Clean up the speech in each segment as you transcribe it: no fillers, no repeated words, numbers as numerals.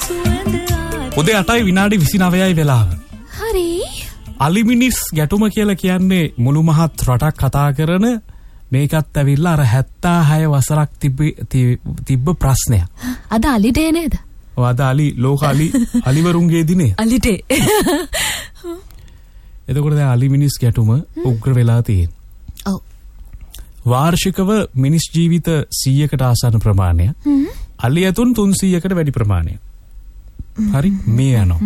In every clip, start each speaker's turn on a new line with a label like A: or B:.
A: උදේ 8යි විනාඩි 29යි වෙලාව.
B: හරි.
A: අලිමිනිස් ගැටුම කියලා කියන්නේ මුළු මහත් රටක් කතා කරන මේකත් ඇවිල්ලා අර 76 වසරක් තිබ්බ ප්‍රශ්නයක්.
B: අද අලි ඩේ නේද?
A: ඔව් අද ලෝක අලිවරුන්ගේ දිනේ.
B: අලි ඩේ.
A: එතකොට දැන් අලිමිනිස් ගැටුම උග්‍ර වෙලා තියෙනවා.
B: ඔව්.
A: වාර්ෂිකව මිනිස් ජීවිත 100කට ආසන්න ප්‍රමාණය. අලි ඇතුන් 300කට වැඩි ප්‍රමාණයක්. හරි මේ යනවා.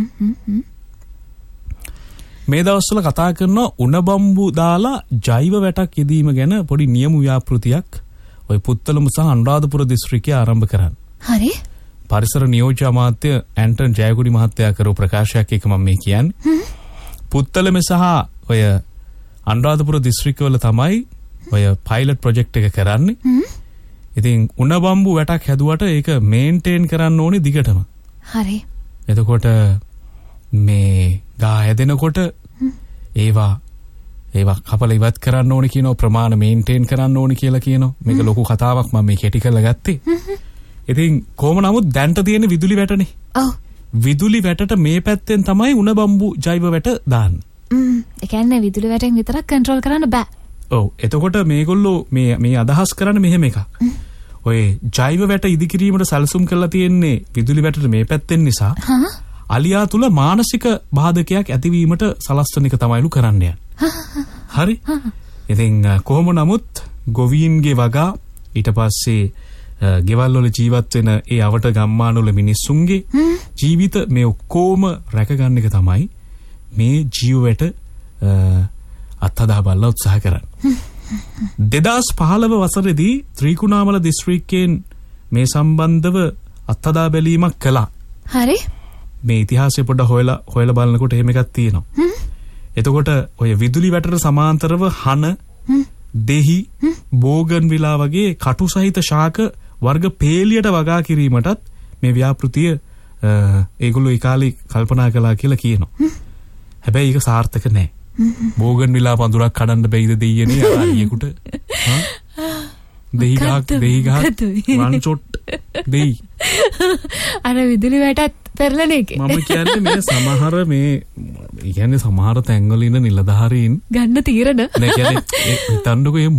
A: මේ දවස්වල කතා කරන උණ බම්බු දාලා ජෛව වැටක් යෙදීම ගැන පොඩි නියම ව්‍යාපෘතියක් ඔය පුත්තලම සහ අනුරාධපුර දිස්ත්‍රික්කයේ ආරම්භ කරන්න.
B: හරි.
A: පරිසර නියෝජ්‍ය අමාත්‍ය ඇන්ටන් ජයගුඩි මහත්තයා කරපු ප්‍රකාශයක් එක මම මේ කියන්නේ. පුත්තලම සහ ඔය අනුරාධපුර දිස්ත්‍රික්කවල තමයි ඔය පයිලට් ප්‍රොජෙක්ට් එක කරන්නේ. ඉතින් උණ බම්බු වැටක් හැදුවට ඒක මේන්ටේන් කරන්න ඕනේ දිගටම.
B: හරි.
A: එතකොට මේ ගා හැදෙනකොට ඒවා කපලා ඉවත් කරන්න ඕනේ කියන ප්‍රමාණ මේන්ටේන් කරන්න ඕනේ කියලා කියනවා. මේක ලොකු කතාවක් මම මේ කෙටි කරලා ගත්තේ. ඉතින් කොහොම නමුත් දැන්ට තියෙන විදුලි වැටනේ. ඔව්. විදුලි වැටට මේ පැත්තෙන් තමයි උණ බම්බු ජෛව වැට දාන්නේ.
B: ඒ කියන්නේ විදුලි වැටෙන් විතරක් කන්ට්‍රෝල් කරන්න බෑ.
A: ඔව්. එතකොට මේගොල්ලෝ මේ අදහස් කරන්නේ මෙහෙම එකක්. ඔය ජෛව වැට ඉදිකිරීමට සැලසුම් කරලා තියෙන්නේ විදුලි වැටට මේ පැත්තෙන් නිසා. අලියා තුල මානසික බාධකයක් ඇතිවීමට සලස්වන එක තමයිලු කරන්න යන්නේ. හරි. ඉතින් කොහොම නමුත් ගොවීන්ගේ වගා ඊට පස්සේ ගෙවල් වල ජීවත් වෙන ඒ අවට ගම්මාන වල මිනිස්සුන්ගේ ජීවිත මේ ඔක්කොම රැකගන්න එක තමයි මේ ජීව වැට අත්හදා බලලා උත්සාහ කරන්නේ. 2015 වසරේදී ත්‍රිකුණාමල දිස්ත්‍රික්කයෙන් මේ සම්බන්ධව අත්හදා බැලීමක් කළා. හරි. මේ ඉතිහාසය පොඩ්ඩ හොයලා බලනකොට එහෙම එකක් තියෙනවා. එතකොට ඔය විදුලි වැටට සමාන්තරව හන, දෙහි, බෝගන්විලා වගේ කටු සහිත ශාක වර්ග පේලියට වගා කිරීමටත් මේ ව්‍යාපෘතිය ඒගොල්ලෝ ඒ කාලේ කල්පනා කළා කියලා කියනවා. හැබැයි ඒක සාර්ථක නැහැ. බෝගන්විලා පඳුරක් කඩන්න බැයිද දෙයියනේ අර අලියෙකුට? දෙහි ගහක් වන් ෂොට් දෙයි.
B: අර විදුලි වැටත් පෙරලන එක.
A: මම කියන්නේ මේ සමහර තැන්වල ඉන්න නිලධාරීන්
B: ගන්න තීරණ.
A: නෑ කියන්නේ හිතන්නකෝ මේ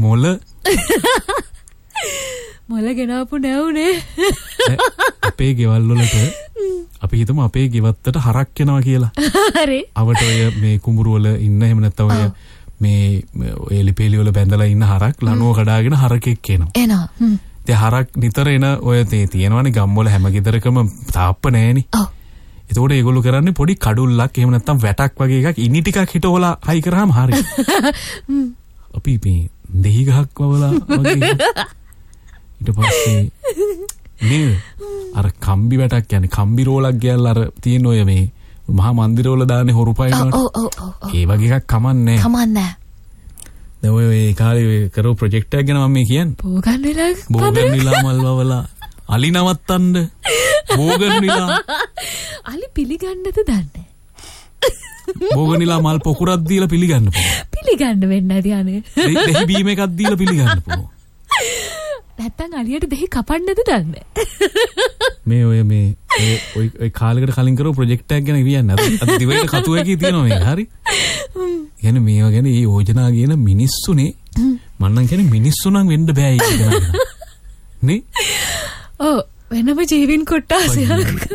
B: මොල ගෙනාපු නැවුනේ.
A: අපේ ගෙවල් වලට අපි හිතමු අපේ ගෙවත්තට හරක් එනවා කියලා.
B: හරි.
A: අවට ඔය මේ කුඹුරු වල ඉන්න එහෙම නැත්නම් ඔය මේ එලිපෙලි වල බැඳලා ඉන්න හරක් ලනුව කඩාගෙන හරකෙක් එනවා.
B: එනවා.
A: හරක් නිතර එන ඔය තියෙනවනේ ගම්වල හැම ගෙදරකම තාප්ප නැහෙනේ. ඔව්. ඒතකොට ඒගොල්ලෝ කරන්නේ පොඩි කඩුල්ලක් එහෙම නැත්නම් වැටක් වගේ එකක් ඉනි ටිකක් හිටවලා හයි කරාම හරි. අපි මේ දෙහි ගහක් වවලා වගේ ඊට පස්සේ මේ අර කම්බි වැටක් කියන්නේ කම්බි රෝලක් ගෑල්ලා අර තියෙන ඔය මේ මහා මන්දිරවල දාන්නේ හොරු පයින්නට. ඒ වගේ එකක් කමන්නේ.
B: කමන්නේ.
A: දැන් ඔය කාලේ ඔය කරෝ ප්‍රොජෙක්ට් එකක් ගැන මම මේ කියන්නේ. බෝගන්විලා මල් වවලා අලි නවත්තන්න. බෝගන්විලා
B: අලි පිළිගන්නද දන්නේ.
A: බෝගන්විලා මල් පොකුරක් දීලා පිළිගන්න පුළුවන්.
B: පිළිගන්න වෙන්නේ නැති අනේ.
A: දෙහි බීම එකක් දීලා පිළිගන්න පුළුවන්.
B: නැත්තම් අලියට දෙහි කපන්නද දන්නේ.
A: මේ ඔය කාලෙකට කලින් කරෝ ප්‍රොජෙක්ට් එකක් ගැන කියන්න. අද දිවයින කතු එකේ තියෙනවා මේ. හරි. කියන්නේ මේවා ගැන මේ යෝජනා කියන මිනිස්සුනේ මම නම් කියන්නේ මිනිස්සු නම් වෙන්න බෑ ඒක නේද? නේ?
B: ඔව් වෙනම ජීවින් කොට්ටාසයක්.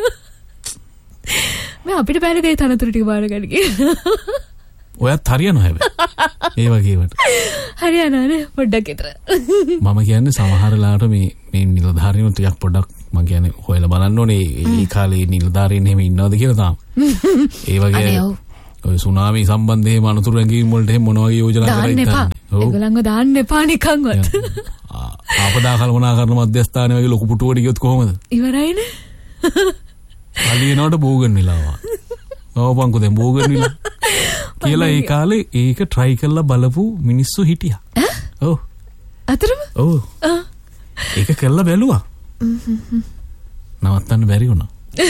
B: මේ අපිට බැරි දේ තනතුරු ටික බාර ගන්න කියලා.
A: ඔයත් හරියනවා හැබැයි. ඒ වගේවට.
B: හරියනවානේ පොඩ්ඩක් විතර.
A: මම කියන්නේ සමහරලාට මේ නිලධාරීන් ටිකක් පොඩ්ඩක් මම කියන්නේ හොයලා බලන්න ඕනේ මේ කාලේ නිලධාරීන් එහෙම ඉන්නවද කියලා තාම. ඒ වගේ ඔය සුනාමි සම්බන්ධයෙන් අනුතුරු ඇඟීම් වලට එහෙම මොනවා වගේ යෝජනා කරලා ඉතින්.
B: ඒගොල්ලන්ව දාන්න එපා නිකන්වත්.
A: ආපදා කල්පනා කරන මධ්‍යස්ථානයේ වගේ ලොකු පුටුවකට ගියොත් කොහොමද?
B: ඉවරයිනේ.
A: අලියනට බෝගන්විලා. ඕපංකෝ දැන් බෝගන්විලා. කියලා ඒ කාලේ ඒක try කරලා බලපු මිනිස්සු හිටියා. ඔව්.
B: අතරම?
A: ඔව්. ඒක කරලා බැලුවා. නවත්තන්න බැරි වුණා.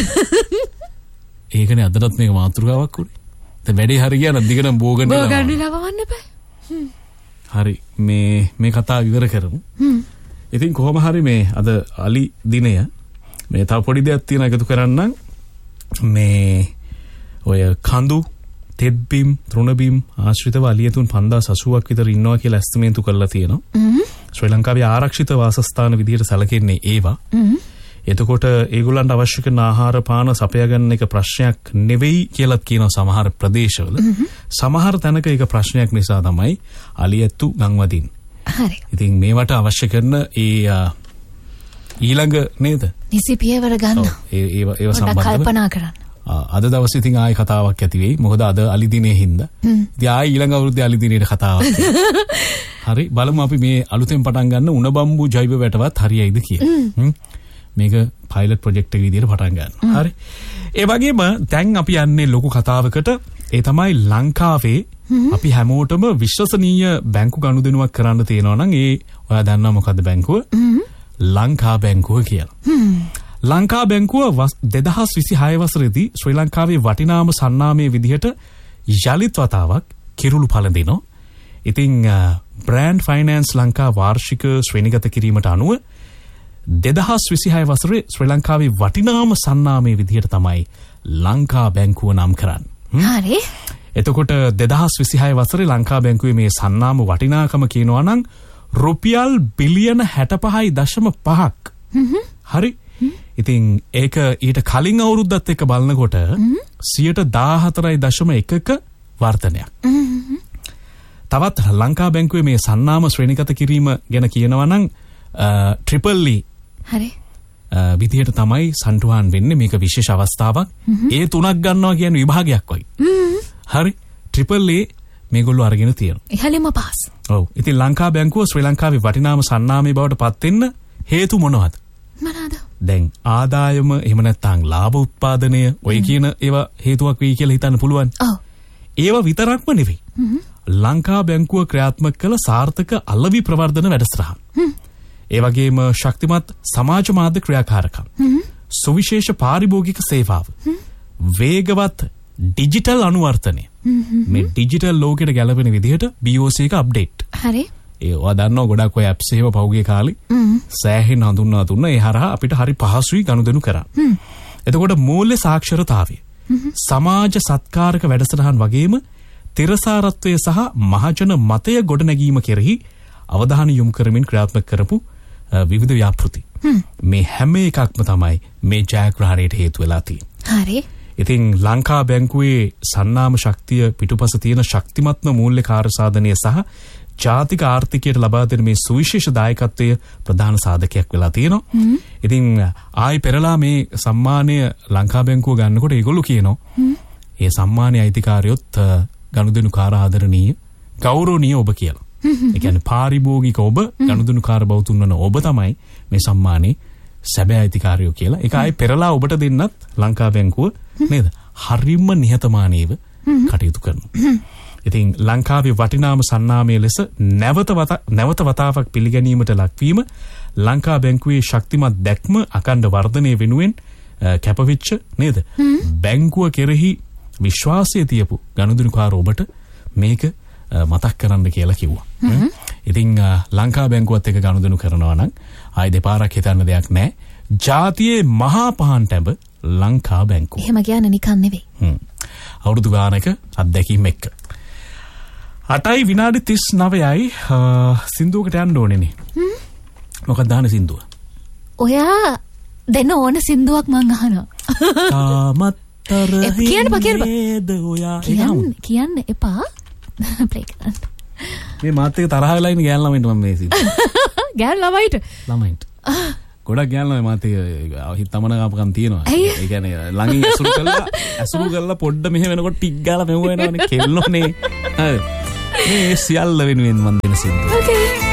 A: ඒකනේ අදටත් මේක මාතෘකාවක් උනේ. දැන් වැඩේ හරි ගියා නම් දිගටම
B: බෝගන්විලා වවන්න බෑ.
A: හරි මේ කතාව ඉවර කරමු. ඉතින් කොහොම හරි මේ අද අලි දිනය මේ තව පොඩි දෙයක් තියෙන එකතු කරන්නම්. මේ ඔය කඳු තෙත්බිම් තෘණබිම් ආශ්‍රිතව අලියතුන් 5080ක් විතර ඉන්නවා කියලා ඇස්තිමේන්තු කරලා තියෙනවා. ශ්‍රී ලංකාවේ ආරක්ෂිත වාසස්ථාන විදිහට සැලකෙන්නේ ඒවා. එතකොට ඒගොල්ලන්ට අවශ්‍ය කරන ආහාර පාන සපයා ගන්න එක ප්‍රශ්නයක් නෙවෙයි කියලාත් කියනවා සමහර ප්‍රදේශවල. සමහර තැනක ඒක ප්‍රශ්නයක් නිසා තමයි අලියැත්තු ගංවදින්.
B: හරි.
A: ඉතින් මේවට අවශ්‍ය කරන ඒ ඊළඟ නේද?
B: නිසි පියවර ගන්න.
A: ඒව සම්බන්ධව
B: කල්පනා කරන්න.
A: අද දවසේ ඉතින් ආයෙ කතාවක් ඇති වෙයි. මොකද අද අලි දිනේ හින්දා. ඉතින් ආයෙ ඊළඟ අවුරුද්දේ අලි දිනේට කතාවක්. හරි බලමු අපි මේ අලුතෙන් පටන් ගන්න උණ බම්බු ජෛව වැටවත් හරියයිද කියලා. මේක පයිලට් ප්‍රොජෙක්ට් එක විදිහට පටන් ගන්නවා. හරි. ඒ වගේම දැන් අපි යන්නේ ලොකු කතාවකට. ඒ තමයි ලංකාවේ අපි හැමෝටම විශ්වසනීය බැංකු ගනුදෙනුවක් කරන්න තියෙනවා නම් ඒ ඔයා දන්නවා මොකද්ද බැංකුව? ලංකා බැංකුව කියලා. ලංකා බැංකුව 2026 වසරේදී ශ්‍රී ලංකාවේ වටිනාම සන්නාමයේ විදිහට යලිත් වතාවක් කිරුළු පළඳිනවා. ඉතින් බ්‍රෑන්ඩ් ෆයිනෑන්ස් ලංකා වාර්ෂික ශ්‍රේණිගත කිරීමට අනුව 2026 වසරේ ශ්‍රී ලංකාවේ වටිනාම සන්නාමයේ විදිහට තමයි ලංකා බැංකුව නම් කරන්නේ.
B: හරි.
A: එතකොට 2026 වසරේ ලංකා බැංකුවේ මේ සන්නාම වටිනාකම කියනවා නම් රුපියල් බිලියන 65.5ක්. හරි. ඉතින් ඒක ඊට කලින් අවුරුද්දත් එක්ක බලනකොට 14.1ක වර්ධනයක්. තවත් ලංකා බැංකුවේ මේ සන්නාම ශ්‍රේණිගත කිරීම ගැන කියනවා නම් ට්‍රිපල් E
B: හරි
A: විදිහට තමයි සන්ටුහන් වෙන්නේ. මේක විශේෂ අවස්ථාවක්. ඒ තුනක් ගන්නවා කියන විභාගයක් වගේ. හරි. ට්‍රිපල් E මේගොල්ලෝ අරගෙන තියෙනවා.
B: ඉහළම පාස්.
A: ඔව්. ඉතින් ලංකා බැංකුව ශ්‍රී ලංකාවේ වටිනාම සන්නාමයේ බවට පත් වෙන්න හේතු මොනවද?
B: මොනවාද?
A: දැන් ආදායම එහෙම නැත්නම් ලාභ උත්පාදනය ඔය කියන ඒවා හේතුවක් වෙයි කියලා හිතන්න පුළුවන්.
B: ඔව්.
A: ඒවා විතරක්ම නෙවෙයි. ලංකා බැංකුව ක්‍රියාත්මක කළ සාර්ථක අලවි ප්‍රවර්ධන වැඩසටහන්. ඒ වගේම ශක්තිමත් සමාජ මාධ්‍ය ක්‍රියාකාරකම්. සුවිශේෂ පාරිභෝගික සේවාව. වේගවත් ඩිජිටල් අනුවර්තනය. මේ ඩිජිටල් ලෝකෙට ගැලපෙන විදිහට BOC එක අප්ඩේට්.
B: හරි.
A: ඒවා දන්නවා ගොඩක් ඔය ඇප්ස් ඒවා පහුගිය කාලේ සෑහෙන හඳුන්වා දුන්නා. ඒ හරහා අපිට හරි පහසුයි ගනුදෙනු කරන්න. එතකොට මූල්‍ය සාක්ෂරතාවය. සමාජ සත්කාරක වැඩසටහන් වගේම තිරසාරත්වය සහ මහජන මතය ගොඩනැගීම කෙරෙහි අවධානය යොමු කරමින් ක්‍රියාත්මක කරපු විවිධ ව්‍යාපෘති. මේ හැම එකක්ම තමයි මේ ජයග්‍රහණයට හේතු වෙලා තියෙන්නේ.
B: හරි.
A: ඉතින් ලංකා බැංකුවේ සන්නාම ශක්තිය පිටුපස තියෙන ශක්තිමත්ම මූල්‍ය කාර්යසාධනය සහ ජාතික ආර්ථිකයට ලබා දෙන මේ සුවිශේෂ දායකත්වය ප්‍රධාන සාධකයක් වෙලා තියෙනවා. ඉතින් ආයි පෙරලා මේ සම්මානය ලංකා බැංකුව ගන්නකොට ඒගොල්ලෝ කියනවා ඒ සම්මානයේ අයිතිකාරයොත් ගනුදෙනුකාර ආදරණීය ගෞරවනීය ඔබ කියලා. ඒ කියන්නේ පාරිභෝගික ඔබ ගනුදෙනුකාර බෞතුන් වන ඔබ තමයි මේ සම්මානයේ සැබෑ අයිතිකාරයෝ කියලා. ඒක ආයි පෙරලා ඔබට දෙන්නත් ලංකා බැංකුව නේද? හරිම නිහතමානීව කටයුතු කරනවා. ඉතින් ලංකාවේ වටිනාම සන්නාමයේ ලෙස නැවත වතාවක් පිළිගැනීමට ලක්වීම ලංකා බැංකුවේ ශක්තිමත් දැක්ම අකණ්ඩ වර්ධනය වෙනුවෙන් කැපවෙච්ච නේද? බැංකුව කෙරෙහි විශ්වාසය තියපු ගනුදෙනුකාර ඔබට මේක මතක් කරන්න කියලා කිව්වා. ඉතින් ලංකා බැංකුවත් එක්ක ගනුදෙනු කරනවා නම් ආයි දෙපාරක් හිතන්න දෙයක් නැහැ. ජාතියේ මහා පහන් තැඹ ලංකා බැංකුව.
B: එහෙම කියන්නේ නිකන් නෙවෙයි.
A: අවුරුදු ගානක අත්දැකීම් එක්ක. 8යි විනාඩි 39යි සින්දුවකට යන්න ඕනේනේ. මොකක්ද දාන සින්දුව?
B: ඔයා දෙන්න ඕන සින්දුවක් මං අහනවා. කියන්න එපා. ප්ලේ කරන්න.
A: මේ මාත් එක්ක තරහ වෙලා ඉන්න ගෑන් ළමයින්ට මම මේ සින්දුව.
B: ගෑන් ළමයින්ට.
A: ගොඩක් ගෑන් ළමයි මාත් එක්ක හිතමන කාපකම් තියෙනවා. ඒ කියන්නේ ළඟින් ඇසුරු කරලා පොඩ්ඩ මෙහෙ වෙනකොට ටික් ගාලා මෙව වෙනවනේ කෙල්ලෝනේ. හරි. මේ සියල්ල වෙනුවෙන් මන් දෙන සින්දුව.
B: Okay.